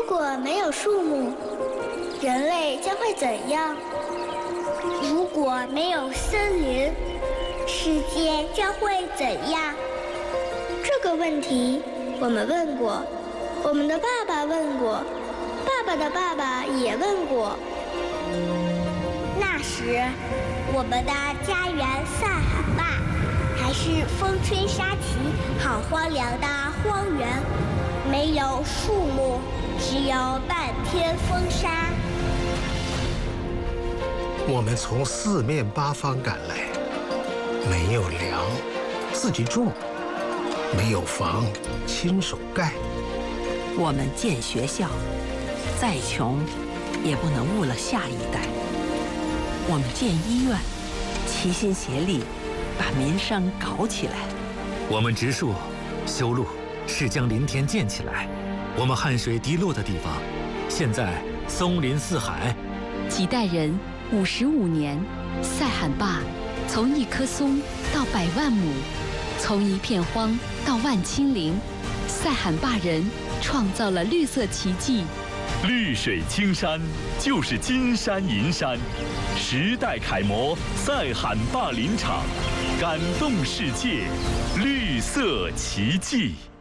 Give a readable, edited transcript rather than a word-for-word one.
果没有树木，人类将会怎样？如果没有森林，世界将会怎样？这个问题我们问过，我们的爸爸问过，爸爸的爸爸也问过。那时，我们的家园塞罕坝还是风吹沙起、好荒凉的荒原，没有树木，只有漫天风沙。 我们从四面八方赶来，没有粮，自己种；没有房，亲手盖。 我们建学校，再穷也不能误了下一代。我们建医院，齐心协力把民生搞起来。 我们植树、修路，是将林田建起来。我们汗水滴落的地方，现在松林四海。 几代人55年，塞罕坝从一棵松到100万亩，从一片荒到万顷林，塞罕坝人创造了绿色奇迹。 绿水青山就是金山银山，时代楷模塞罕坝林场，感动世界，绿色奇迹。